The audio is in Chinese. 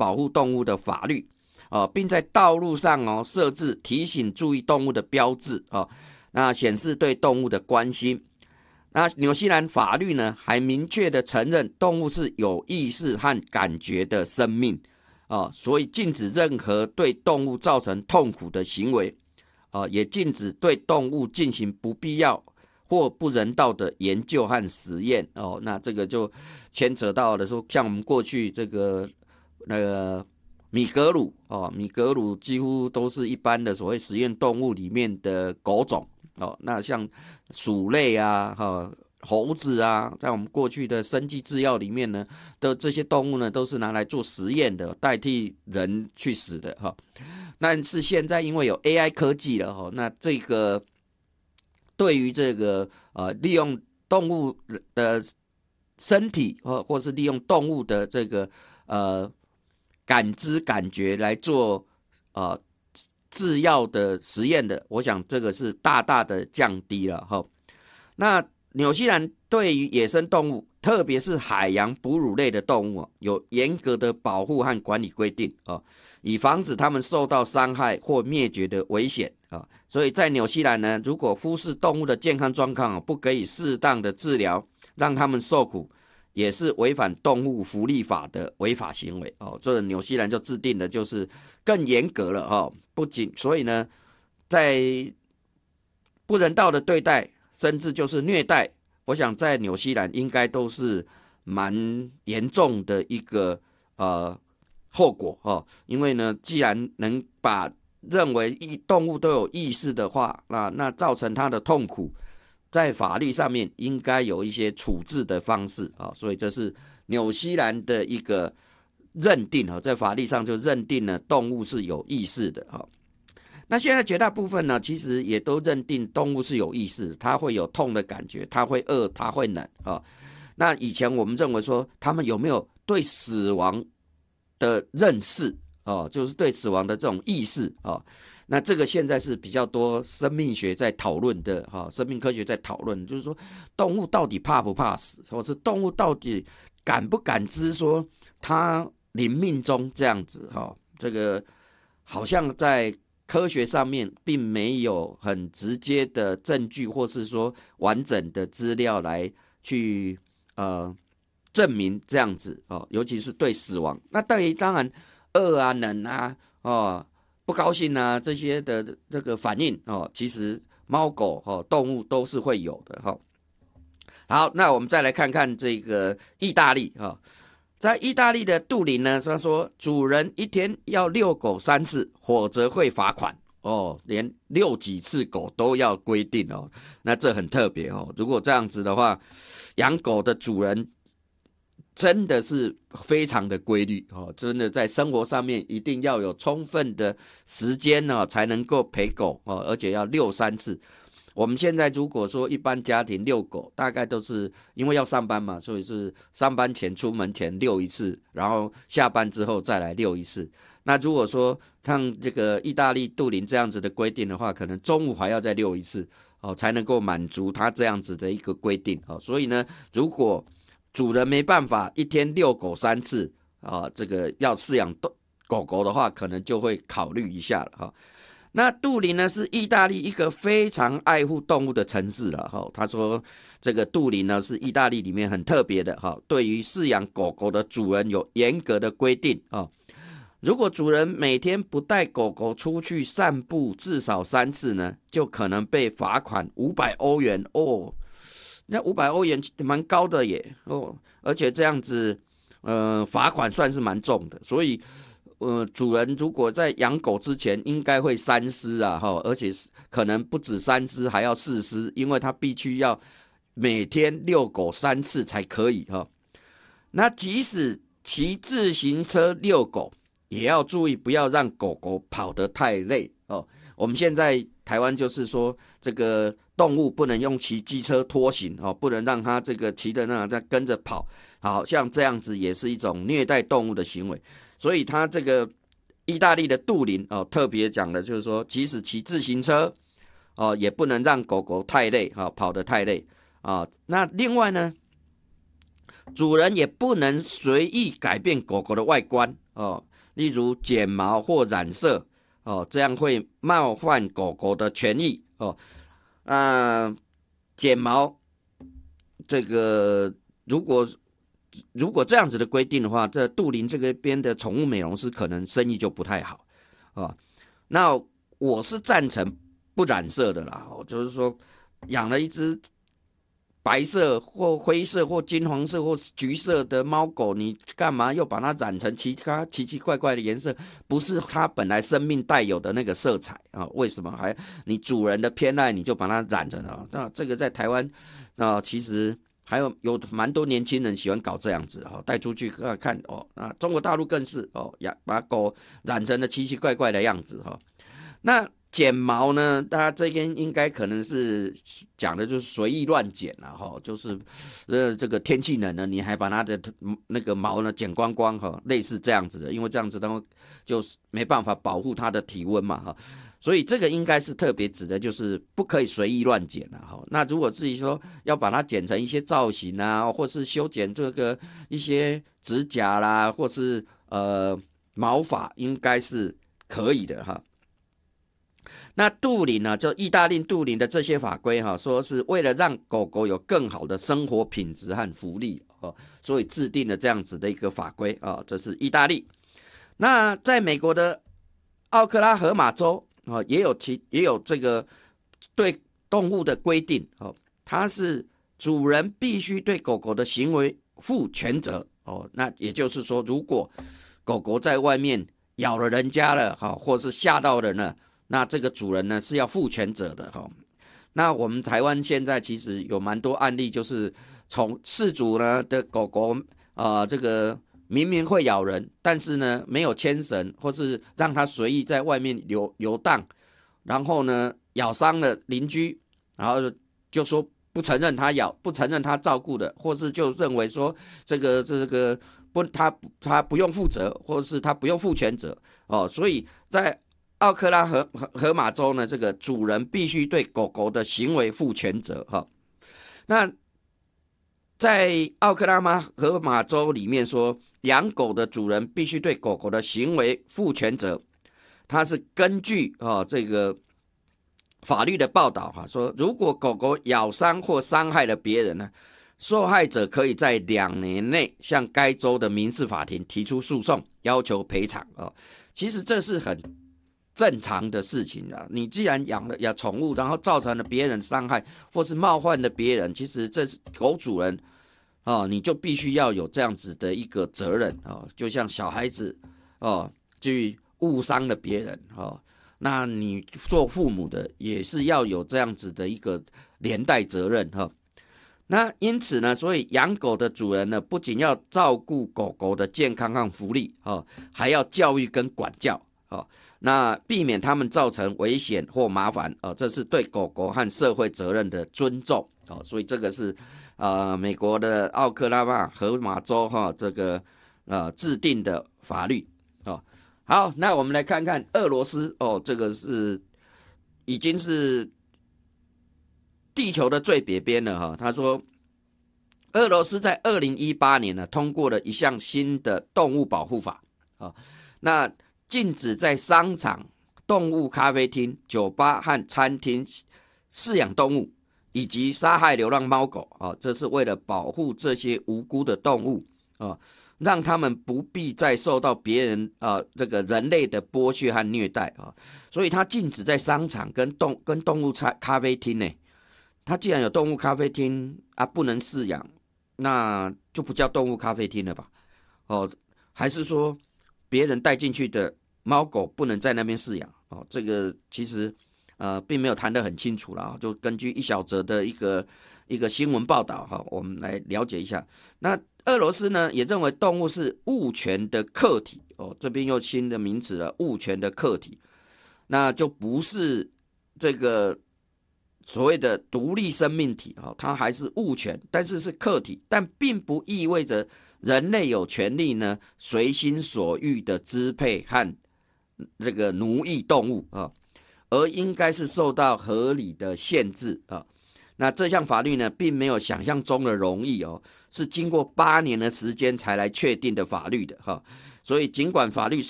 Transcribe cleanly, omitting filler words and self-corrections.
保护动物的法律并在道路上设置提醒注意动物的标志那显示对动物的关心。那纽西兰法律呢，还明确的承认动物是有意识和感觉的生命所以禁止任何对动物造成痛苦的行为也禁止对动物进行不必要或不人道的研究和实验那这个就牵扯到了说，像我们过去这个米格鲁米格鲁几乎都是一般的所谓实验动物里面的狗种那像鼠类猴子在我们过去的生技制药里面呢的这些动物呢，都是拿来做实验的，代替人去死的但是现在因为有 AI 科技了那这个对于这个利用动物的身体或是利用动物的这个感知感觉来做制药的实验的，我想这个是大大的降低了那纽西兰对于野生动物，特别是海洋哺乳类的动物有严格的保护和管理规定以防止它们受到伤害或灭绝的危险所以在纽西兰呢，如果忽视动物的健康状况不给予适当的治疗，让它们受苦，也是违反动物福利法的违法行为这纽西兰就制定的就是更严格了不仅所以呢，在不人道的对待甚至就是虐待，我想在纽西兰应该都是蛮严重的一个后果因为呢，既然能把认为动物都有意识的话那造成它的痛苦，在法律上面应该有一些处置的方式所以这是纽西兰的一个认定在法律上就认定了动物是有意识的那现在绝大部分呢，其实也都认定动物是有意识，它会有痛的感觉，它会饿，它会冷那以前我们认为说，他们有没有对死亡的认识就是对死亡的这种意识那这个现在是比较多生命学在讨论的生命科学在讨论，就是说动物到底怕不怕死，或是动物到底感不感知说它临命中这样子这个好像在科学上面并没有很直接的证据，或是说完整的资料来去证明这样子尤其是对死亡。那对于当然饿冷不高兴这些的这个反应其实猫狗动物都是会有的好，那我们再来看看这个意大利在意大利的杜林呢，他说主人一天要遛狗3次，否则会罚款连遛几次狗都要规定那这很特别如果这样子的话，养狗的主人真的是非常的规律真的在生活上面一定要有充分的时间才能够陪狗而且要遛3次。我们现在如果说一般家庭遛狗，大概都是因为要上班嘛，所以是上班前出门前遛一次，然后下班之后再来遛一次。那如果说像这个意大利杜林这样子的规定的话，可能中午还要再遛一次才能够满足他这样子的一个规定所以呢，如果主人没办法一天遛狗3次这个要饲养狗狗的话，可能就会考虑一下了那杜林呢是意大利一个非常爱护动物的城市了他说这个杜林呢是意大利里面很特别的对于饲养狗狗的主人有严格的规定如果主人每天不带狗狗出去散步至少3次呢，就可能被罚款500欧元那500欧元蛮高的耶而且这样子罚款算是蛮重的，所以主人如果在养狗之前应该会三思而且可能不止三思还要四思，因为他必须要每天遛狗3次才可以那即使骑自行车遛狗，也要注意不要让狗狗跑得太累我们现在台湾就是说这个动物不能用骑机车拖行不能让它这个骑的那跟着跑，好像这样子也是一种虐待动物的行为。所以他这个意大利的杜林特别讲的就是说，即使骑自行车也不能让狗狗太累跑得太累那另外呢，主人也不能随意改变狗狗的外观例如剪毛或染色这样会冒犯狗狗的权益剪毛这个如果这样子的规定的话，这杜林这个边的宠物美容师可能生意就不太好那我是赞成不染色的啦，就是说养了一只白色或灰色或金黄色或橘色的猫狗，你干嘛又把它染成其他奇奇怪怪的颜色？不是它本来生命带有的那个色彩为什么还你主人的偏爱你就把它染成了？那这个在台湾其实还有蛮多年轻人喜欢搞这样子带出去看中国大陆更是把狗染成了奇奇怪怪的样子那剪毛呢，大家这边应该可能是讲的就是随意乱剪就是这个天气冷了，你还把它的那个毛呢剪光光类似这样子的，因为这样子就没办法保护它的体温嘛所以这个应该是特别指的就是不可以随意乱剪那如果自己说要把它剪成一些造型或是修剪这个一些指甲啦，或是毛发，应该是可以的那杜林呢，就意大利杜林的这些法规说是为了让狗狗有更好的生活品质和福利所以制定了这样子的一个法规这是意大利。那在美国的奥克拉荷马州也有这个对动物的规定它是主人必须对狗狗的行为负全责那也就是说，如果狗狗在外面咬了人家了或是吓到人了，那这个主人呢是要负全责的那我们台湾现在其实有蛮多案例，就是从饲主呢的狗狗这个明明会咬人，但是呢没有牵绳，或是让它随意在外面游荡，然后呢咬伤了邻居，然后就说不承认他咬，不承认他照顾的，或是就认为说这个他不用负责，或是他不用负全责所以在奥克拉荷马州呢，这个主人必须对狗狗的行为负全责那在奥克拉荷马州里面说，养狗的主人必须对狗狗的行为负全责。它是根据这个法律的报道说，如果狗狗咬伤或伤害了别人呢，受害者可以在2年内向该州的民事法庭提出诉讼，要求赔偿其实这是很正常的事情你既然养宠物，然后造成了别人伤害或是冒犯了别人，其实这是狗主人你就必须要有这样子的一个责任就像小孩子去误伤了别人那你做父母的也是要有这样子的一个连带责任那因此呢，所以养狗的主人呢，不仅要照顾狗狗的健康和福利还要教育跟管教那避免他们造成危险或麻烦这是对狗狗和社会责任的尊重所以这个是美国的奥克拉荷马州这个制定的法律好，那我们来看看俄罗斯这个是已经是地球的最北边了他说，俄罗斯在2018年呢通过了一项新的动物保护法那禁止在商场、动物咖啡厅、酒吧和餐厅饲养动物，以及杀害流浪猫狗这是为了保护这些无辜的动物让他们不必再受到别人这个人类的剥削和虐待所以他禁止在商场跟动物咖啡厅呢，他既然有动物咖啡厅不能饲养，那就不叫动物咖啡厅了吧还是说别人带进去的猫狗不能在那边饲养这个其实并没有谈得很清楚了就根据一小则的一个新闻报道我们来了解一下。那俄罗斯呢也认为动物是物权的客体这边又新的名词了，物权的客体，那就不是这个所谓的独立生命体它还是物权，但是是客体，但并不意味着人类有权利呢随心所欲的支配和这个奴役动物而应该是受到合理的限制那这项法律呢并没有想象中的容易是经过8年的时间才来确定的法律的所以尽管法律